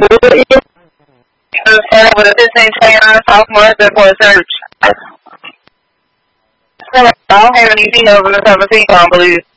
With a 15-29 sophomore for search. I don't have anything over the 17 convoluted.